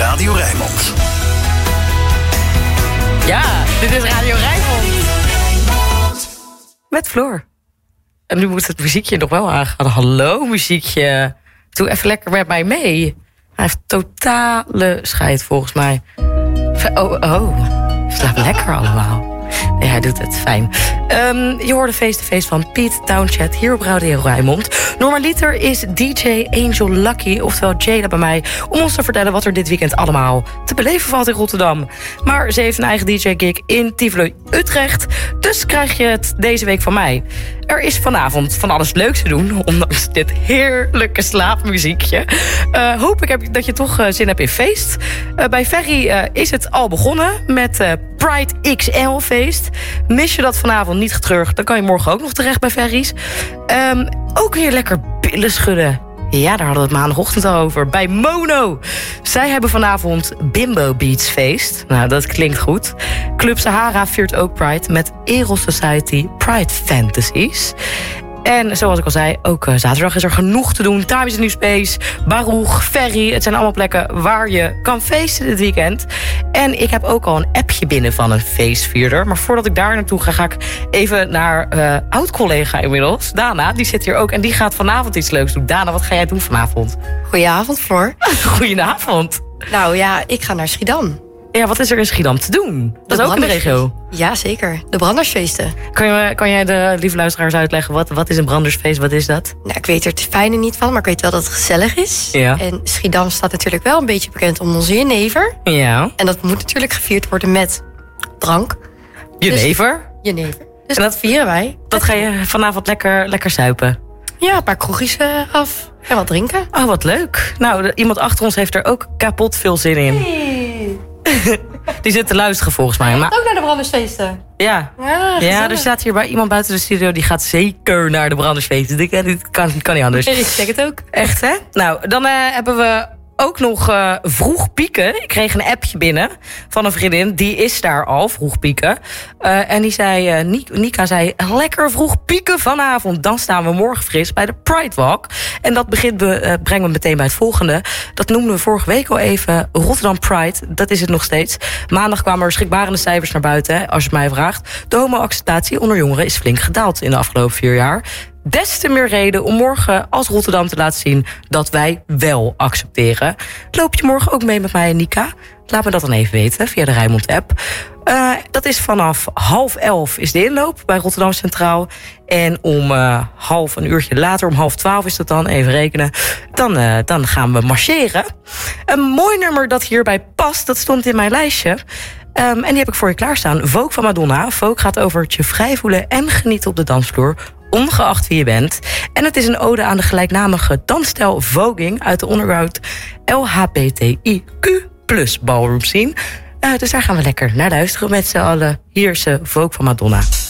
Radio Rijnmond. Ja, dit is Radio Rijnmond. Met Floor. En nu moet het muziekje nog wel aangaan. Hallo muziekje. Doe even lekker met mij mee. Hij heeft totale scheid volgens mij. Oh. Slaap lekker allemaal. Nee, hij doet het fijn. Je hoorde Face-to-Face van Pete Townshend hier op Radio Rijnmond. Normaliter is DJ Angel Lucky, oftewel Jada, bij mij om ons te vertellen wat er dit weekend allemaal te beleven valt in Rotterdam. Maar ze heeft een eigen DJ-gig in Tivoli Utrecht, dus krijg je het deze week van mij. Er is vanavond van alles leuks te doen, ondanks dit heerlijke slaapmuziekje. Hoop ik dat je toch zin hebt in feest. Bij Ferry is het al begonnen met Pride XL feest. Mis je dat vanavond niet getreurd, dan kan je morgen ook nog terecht bij Ferry's. Ook weer lekker billen schudden. Ja, daar hadden we het maandagochtend al over. Bij Mono. Zij hebben vanavond Bimbo Beats feest. Nou, dat klinkt goed. Club Sahara viert ook Pride met Eros Society Pride Fantasies. En zoals ik al zei, ook zaterdag is er genoeg te doen. Time is a New Space, Baruch, Ferry. Het zijn allemaal plekken waar je kan feesten dit weekend. En ik heb ook al een appje binnen van een feestvierder. Maar voordat ik daar naartoe ga, ga ik even naar oud-collega inmiddels. Dana, die zit hier ook en die gaat vanavond iets leuks doen. Dana, wat ga jij doen vanavond? Goedenavond, Floor. Goedenavond. Nou ja, ik ga naar Schiedam. Ja, wat is er in Schiedam te doen? Dat is ook in de regio. Ja, zeker. De brandersfeesten. Kan jij de lieve luisteraars uitleggen, wat is een brandersfeest? Wat is dat? Nou, ik weet er het fijne niet van, maar ik weet wel dat het gezellig is. Ja. En Schiedam staat natuurlijk wel een beetje bekend om onze jenever. Ja. En dat moet natuurlijk gevierd worden met drank. Jenever? Jenever. Dus en dat vieren wij. Dat ga je vanavond lekker zuipen? Ja, een paar kroegjes af en wat drinken. Oh, wat leuk. Nou, iemand achter ons heeft er ook kapot veel zin in. Hey. Die zit te luisteren volgens mij. Maar ook naar de brandersfeesten. Ja, er staat hier bij iemand buiten de studio. Die gaat zeker naar de brandersfeesten. Dit kan niet anders. Ik zeg het ook. Echt, hè? Nou, dan hebben we ook nog vroeg pieken. Ik kreeg een appje binnen van een vriendin. Die is daar al, vroeg pieken. En die zei, Nika zei, lekker vroeg pieken vanavond. Dan staan we morgen fris bij de Pride Walk. En dat brengen we meteen bij het volgende. Dat noemden we vorige week al even Rotterdam Pride. Dat is het nog steeds. Maandag kwamen er schrikbarende cijfers naar buiten, hè, als je het mij vraagt. De homo-acceptatie onder jongeren is flink gedaald in de afgelopen 4 jaar. Des te meer reden om morgen als Rotterdam te laten zien dat wij wel accepteren. Loop je morgen ook mee met mij en Nika? Laat me dat dan even weten via de Rijnmond-app. Dat is vanaf 10:30 is de inloop bij Rotterdam Centraal. En om een uurtje later, om 11:30 is dat dan, even rekenen. Dan gaan we marcheren. Een mooi nummer dat hierbij past, dat stond in mijn lijstje. En die heb ik voor je klaarstaan. Vogue van Madonna. Vogue gaat over het je vrij voelen en genieten op de dansvloer, ongeacht wie je bent. En het is een ode aan de gelijknamige dansstijl voging uit de underground LHBTIQ+ ballroom scene. Dus daar gaan we lekker naar luisteren met z'n allen. Hier is Vogue van Madonna.